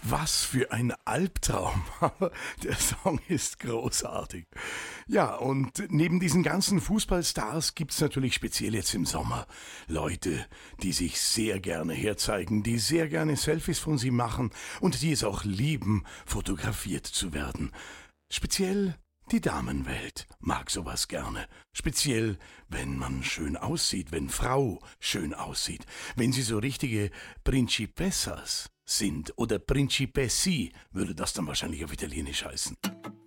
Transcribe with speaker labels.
Speaker 1: Was für ein Albtraum, aber der Song ist großartig. Ja, und neben diesen ganzen Fußballstars gibt's natürlich speziell jetzt im Sommer Leute, die sich sehr gerne herzeigen, die sehr gerne Selfies von sie machen und die es auch lieben, fotografiert zu werden. Speziell die Damenwelt mag sowas gerne. Speziell, wenn man schön aussieht, wenn Frau schön aussieht, wenn sie so richtige Principessas sind oder Principessi, würde das dann wahrscheinlich auf Italienisch heißen.